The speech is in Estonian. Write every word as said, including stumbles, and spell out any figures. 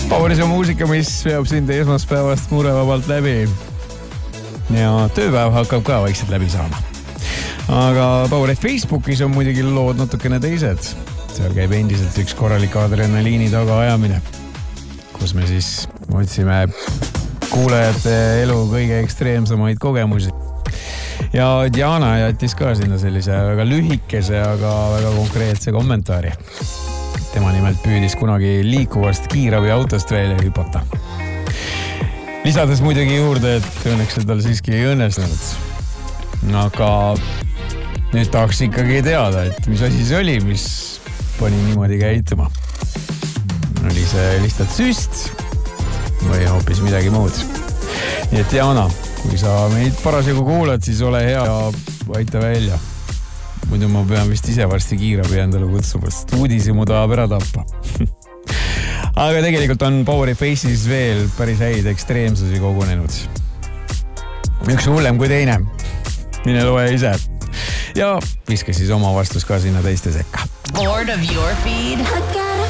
Pauris on muusika, mis veab sind esmaspäevast murevabalt läbi. Ja tööpäev hakkab ka vaikselt läbi saama. Aga Pauri Facebookis on muidugi lood natukene teised. Seal käib endiselt üks korralik adrenaliini tagaajamine, kus me siis otsime kuulajate elu kõige ekstreemsamaid kogemusi. Ja Diana jättis ka sinna sellise väga lühikese, aga väga konkreetse kommentaari. Tema nimelt püüdis kunagi liikuvast kiirabi autost välja hüpata. Lisades muidugi juurde, et õnneks tal siiski ei õnnestunud. Aga nüüd tahaks ikkagi teada, et mis asi see oli, mis pani niimoodi käituma. Oli see lihtsalt süst või hoopis midagi muud. Nii et Diana, kui sa meid parasjagu kuulad, siis ole hea ja aita välja. Muidu ma pean vist ise varsti kiirabi endale kutsuma, sest uudisimu tahab ära tappa. Aga tegelikult on Power Faces veel päris häid ekstreemsusi kogunenud. Üks hullem kui teine. Mine loe ise. Ja viska siis oma vastus ka sinna teiste sekka. Bored of your feed?